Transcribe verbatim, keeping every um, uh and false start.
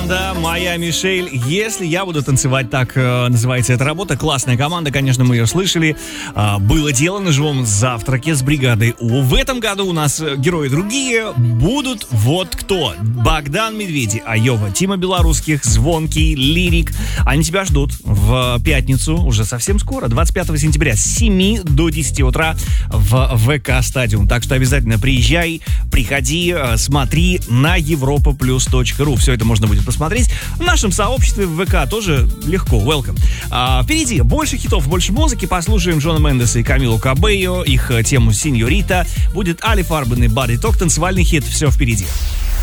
команда «Моя Мишель». Если я буду танцевать, так э, называется эта работа. Классная команда, конечно, мы ее слышали. Э, было дело на живом завтраке с бригадой У. В этом году у нас герои другие. Будут вот кто. Богдан Медведи, Айова, Тима Белорусских, Звонкий, Лирик. Они тебя ждут в пятницу, уже совсем скоро, двадцать пятого сентября, с семи до десяти утра в ВК Стадиум. Так что обязательно приезжай, приходи, смотри на европа плюс точка ру. Все это можно будет посмотреть. В нашем сообществе в ВК тоже легко. Welcome. А, впереди больше хитов, больше музыки. Послушаем Джона Мендеса и Камилу Кабейо. Их тему «Синьорита». Будет Али Фарбен и Бадди Ток. Танцевальный хит. Все впереди.